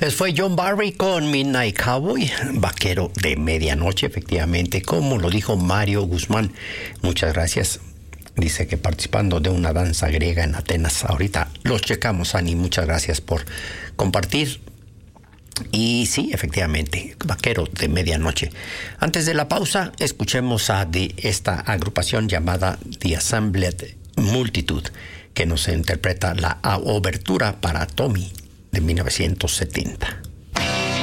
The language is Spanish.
Fue John Barry con Midnight Cowboy, vaquero de medianoche, efectivamente, como lo dijo Mario Guzmán. Muchas gracias. Dice que participando de una danza griega en Atenas. Ahorita los checamos, Ani. Muchas gracias por compartir. Y sí, efectivamente, vaquero de medianoche. Antes de la pausa, escuchemos a esta agrupación llamada The Assembled Multitude, que nos interpreta la obertura para Tommy de 1970.